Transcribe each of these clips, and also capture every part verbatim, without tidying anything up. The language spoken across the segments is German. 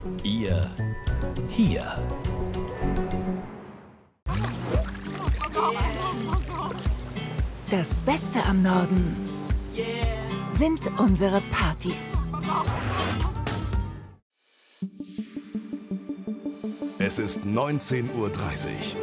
Ihr hier. Das Beste am Norden sind unsere Partys. Es ist neunzehn Uhr dreißig.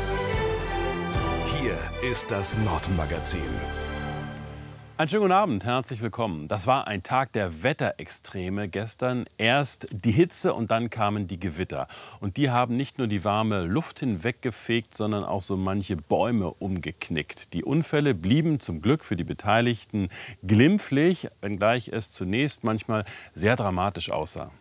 Hier ist das Nordmagazin. Einen schönen guten Abend, herzlich willkommen. Das war ein Tag der Wetterextreme gestern. Erst die Hitze und dann kamen die Gewitter. Und die haben nicht nur die warme Luft hinweggefegt, sondern auch so manche Bäume umgeknickt. Die Unfälle blieben zum Glück für die Beteiligten glimpflich, wenngleich es zunächst manchmal sehr dramatisch aussah.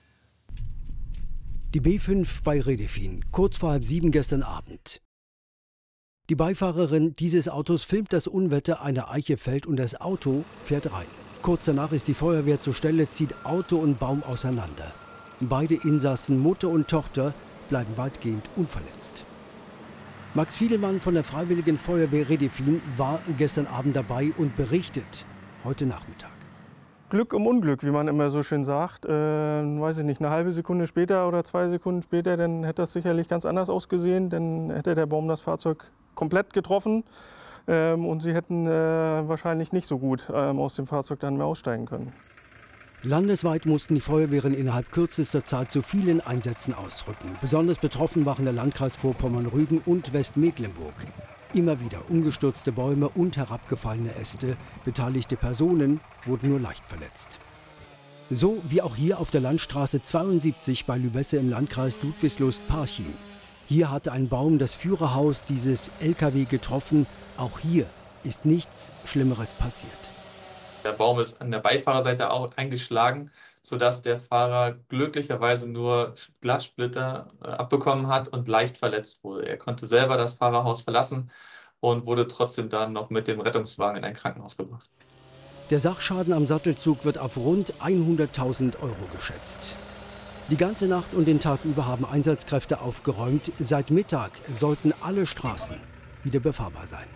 Die B fünf bei Redefin, kurz vor halb sieben gestern Abend. Die Beifahrerin dieses Autos filmt das Unwetter, eine Eiche fällt und das Auto fährt rein. Kurz danach ist die Feuerwehr zur Stelle, zieht Auto und Baum auseinander. Beide Insassen, Mutter und Tochter, bleiben weitgehend unverletzt. Max Fiedelmann von der Freiwilligen Feuerwehr Redefin war gestern Abend dabei und berichtet heute Nachmittag. Glück im Unglück, wie man immer so schön sagt. Äh, weiß ich nicht, eine halbe Sekunde später oder zwei Sekunden später, dann hätte das sicherlich ganz anders ausgesehen. Dann hätte der Baum das Fahrzeug komplett getroffen ähm, und sie hätten äh, wahrscheinlich nicht so gut ähm, aus dem Fahrzeug dann mehr aussteigen können. Landesweit mussten die Feuerwehren innerhalb kürzester Zeit zu vielen Einsätzen ausrücken. Besonders betroffen waren der Landkreis Vorpommern-Rügen und Westmecklenburg. Immer wieder umgestürzte Bäume und herabgefallene Äste. Beteiligte Personen wurden nur leicht verletzt. So wie auch hier auf der Landstraße zweiundsiebzig bei Lübesse im Landkreis Ludwigslust-Parchim. Hier hatte ein Baum das Führerhaus dieses L K W getroffen. Auch hier ist nichts Schlimmeres passiert. Der Baum ist an der Beifahrerseite auch eingeschlagen, sodass der Fahrer glücklicherweise nur Glassplitter abbekommen hat und leicht verletzt wurde. Er konnte selber das Fahrerhaus verlassen und wurde trotzdem dann noch mit dem Rettungswagen in ein Krankenhaus gebracht. Der Sachschaden am Sattelzug wird auf rund hunderttausend Euro geschätzt. Die ganze Nacht und den Tag über haben Einsatzkräfte aufgeräumt. Seit Mittag sollten alle Straßen wieder befahrbar sein.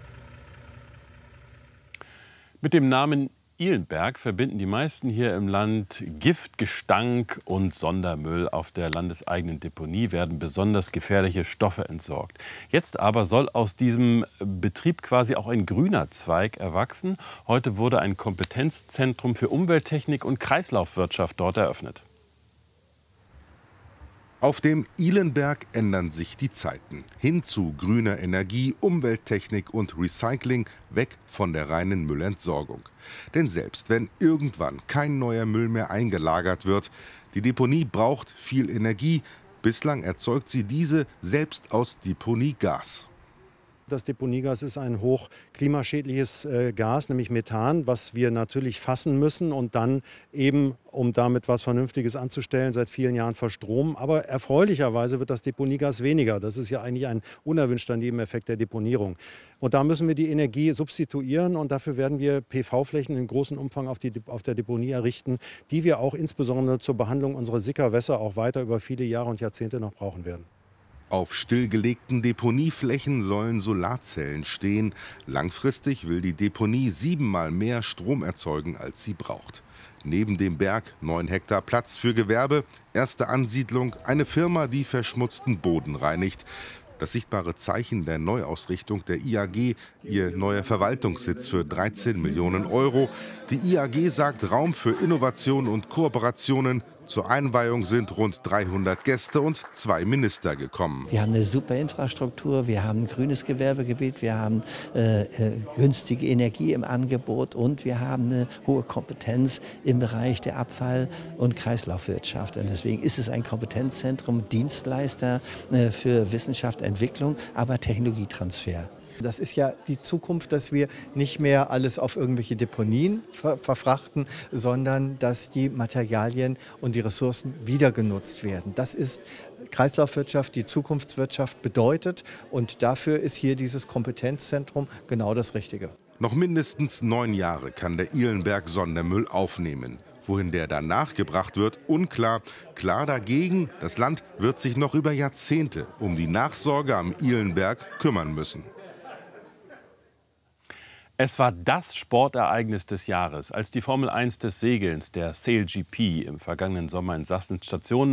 Mit dem Namen Ihlenberg verbinden die meisten hier im Land Gift, Gestank und Sondermüll. Auf der landeseigenen Deponie werden besonders gefährliche Stoffe entsorgt. Jetzt aber soll aus diesem Betrieb quasi auch ein grüner Zweig erwachsen. Heute wurde ein Kompetenzzentrum für Umwelttechnik und Kreislaufwirtschaft dort eröffnet. Auf dem Ihlenberg ändern sich die Zeiten. Hin zu grüner Energie, Umwelttechnik und Recycling, weg von der reinen Müllentsorgung. Denn selbst wenn irgendwann kein neuer Müll mehr eingelagert wird, die Deponie braucht viel Energie. Bislang erzeugt sie diese selbst aus Deponiegas. Das Deponiegas ist ein hoch klimaschädliches äh, Gas, nämlich Methan, was wir natürlich fassen müssen und dann eben, um damit was Vernünftiges anzustellen, seit vielen Jahren verstromen. Aber erfreulicherweise wird das Deponiegas weniger. Das ist ja eigentlich ein unerwünschter Nebeneffekt der Deponierung. Und da müssen wir die Energie substituieren und dafür werden wir P V-Flächen in großem Umfang auf, die, auf der Deponie errichten, die wir auch insbesondere zur Behandlung unserer Sickerwässer auch weiter über viele Jahre und Jahrzehnte noch brauchen werden. Auf stillgelegten Deponieflächen sollen Solarzellen stehen. Langfristig will die Deponie siebenmal mehr Strom erzeugen, als sie braucht. Neben dem Berg neun Hektar Platz für Gewerbe, erste Ansiedlung, eine Firma, die verschmutzten Boden reinigt. Das sichtbare Zeichen der Neuausrichtung der I A G, ihr neuer Verwaltungssitz für dreizehn Millionen Euro. Die I A G sagt Raum für Innovation und Kooperationen. Zur Einweihung sind rund dreihundert Gäste und zwei Minister gekommen. Wir haben eine super Infrastruktur, wir haben ein grünes Gewerbegebiet, wir haben äh, äh, günstige Energie im Angebot und wir haben eine hohe Kompetenz im Bereich der Abfall- und Kreislaufwirtschaft. Und deswegen ist es ein Kompetenzzentrum, Dienstleister äh, für Wissenschaft, Entwicklung, aber Technologietransfer. Das ist ja die Zukunft, dass wir nicht mehr alles auf irgendwelche Deponien ver verfrachten, sondern dass die Materialien und die Ressourcen wieder genutzt werden. Das ist Kreislaufwirtschaft, die Zukunftswirtschaft bedeutet. Und dafür ist hier dieses Kompetenzzentrum genau das Richtige. Noch mindestens neun Jahre kann der Ihlenberg Sondermüll aufnehmen. Wohin der danach gebracht wird, unklar. Klar dagegen, das Land wird sich noch über Jahrzehnte um die Nachsorge am Ihlenberg kümmern müssen. Es war das Sportereignis des Jahres, als die Formel eins des Segelns, der Sail G P, im vergangenen Sommer in Sachsen Station